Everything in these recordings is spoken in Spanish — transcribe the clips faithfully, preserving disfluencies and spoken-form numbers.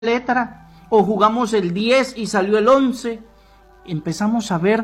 letra, o jugamos el diez y salió el once. Empezamos a ver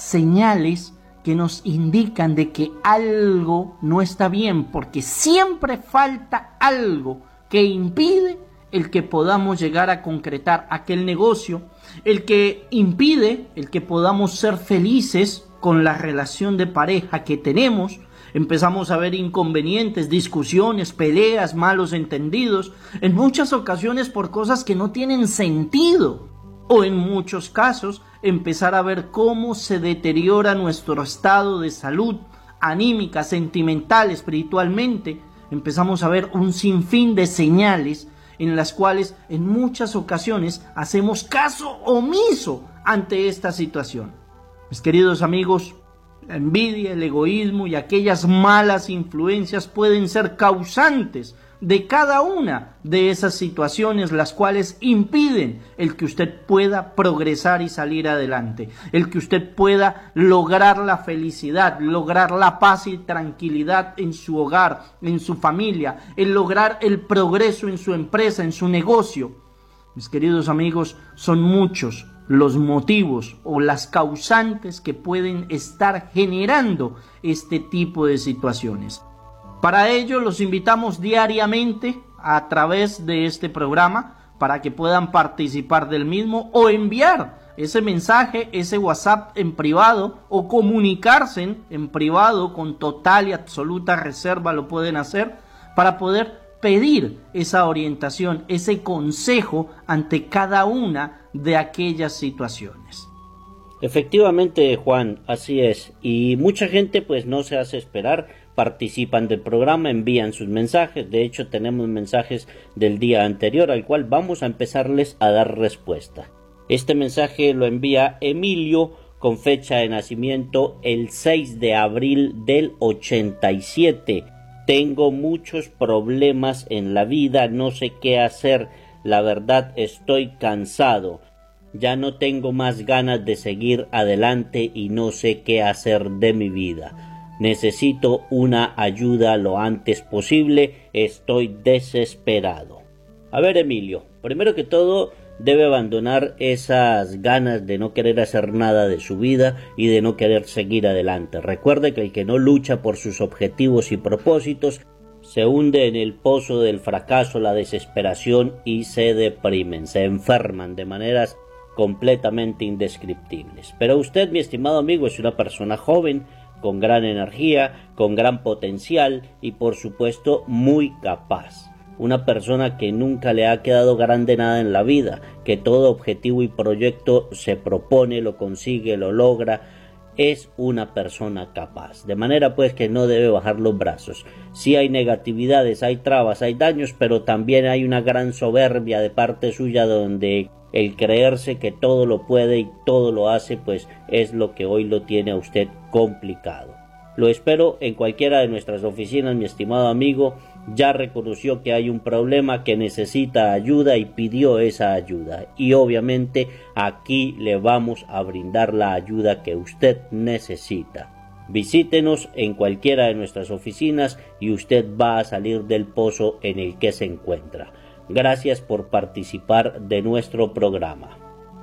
señales que nos indican de que algo no está bien, porque siempre falta algo que impide el que podamos llegar a concretar aquel negocio, el que impide el que podamos ser felices con la relación de pareja que tenemos. Empezamos a ver inconvenientes, discusiones, peleas, malos entendidos, en muchas ocasiones por cosas que no tienen sentido, o en muchos casos empezar a ver cómo se deteriora nuestro estado de salud anímica, sentimental, espiritualmente. Empezamos a ver un sinfín de señales en las cuales en muchas ocasiones hacemos caso omiso ante esta situación. Mis queridos amigos, la envidia, el egoísmo y aquellas malas influencias pueden ser causantes de cada una de esas situaciones, las cuales impiden el que usted pueda progresar y salir adelante, el que usted pueda lograr la felicidad, lograr la paz y tranquilidad en su hogar, en su familia, el lograr el progreso en su empresa, en su negocio. Mis queridos amigos, son muchos los motivos o las causantes que pueden estar generando este tipo de situaciones. Para ello los invitamos diariamente a través de este programa para que puedan participar del mismo o enviar ese mensaje, ese WhatsApp en privado, o comunicarse en, en privado con total y absoluta reserva, lo pueden hacer para poder pedir esa orientación, ese consejo ante cada una de aquellas situaciones. Efectivamente, Juan, así es, y mucha gente pues no se hace esperar, participan del programa, envían sus mensajes. De hecho tenemos mensajes del día anterior al cual vamos a empezarles a dar respuesta. Este mensaje lo envía Emilio con fecha de nacimiento el seis de abril del ochenta y siete. Tengo muchos problemas en la vida, no sé qué hacer, la verdad estoy cansado, ya no tengo más ganas de seguir adelante y no sé qué hacer de mi vida. Necesito una ayuda lo antes posible, estoy desesperado. A ver, Emilio, primero que todo debe abandonar esas ganas de no querer hacer nada de su vida y de no querer seguir adelante. Recuerde que el que no lucha por sus objetivos y propósitos se hunde en el pozo del fracaso, la desesperación, y se deprimen, se enferman de maneras completamente indescriptibles. Pero usted, mi estimado amigo, es una persona joven, con gran energía, con gran potencial y por supuesto muy capaz. Una persona que nunca le ha quedado grande nada en la vida, que todo objetivo y proyecto se propone, lo consigue, lo logra. Es una persona capaz, de manera pues que no debe bajar los brazos. Sí hay negatividades, hay trabas, hay daños, pero también hay una gran soberbia de parte suya, donde el creerse que todo lo puede y todo lo hace, pues es lo que hoy lo tiene a usted complicado. Lo espero en cualquiera de nuestras oficinas, mi estimado amigo. Ya reconoció que hay un problema, que necesita ayuda y pidió esa ayuda. Y obviamente aquí le vamos a brindar la ayuda que usted necesita. Visítenos en cualquiera de nuestras oficinas y usted va a salir del pozo en el que se encuentra. Gracias por participar de nuestro programa.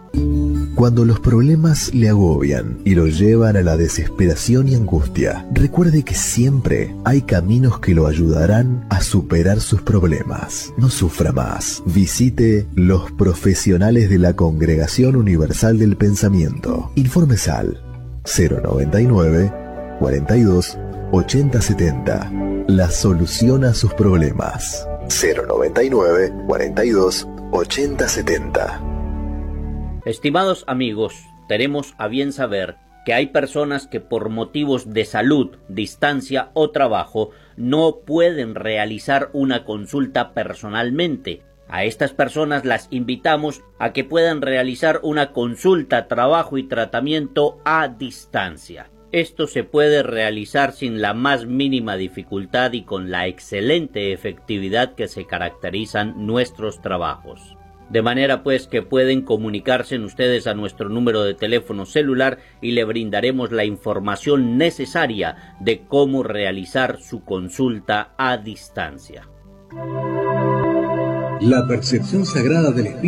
Cuando los problemas le agobian y lo llevan a la desesperación y angustia, recuerde que siempre hay caminos que lo ayudarán a superar sus problemas. No sufra más. Visite los profesionales de la Congregación Universal del Pensamiento. Informes al cero noventa y nueve, cuarenta y dos, ochenta setenta. La solución a sus problemas. cero noventa y nueve, cuarenta y dos, ochenta setenta. Estimados amigos, tenemos a bien saber que hay personas que por motivos de salud, distancia o trabajo no pueden realizar una consulta personalmente. A estas personas las invitamos a que puedan realizar una consulta, trabajo y tratamiento a distancia. Esto se puede realizar sin la más mínima dificultad y con la excelente efectividad que se caracterizan nuestros trabajos. De manera pues que pueden comunicarse ustedes a nuestro número de teléfono celular y le brindaremos la información necesaria de cómo realizar su consulta a distancia. La percepción sagrada del espíritu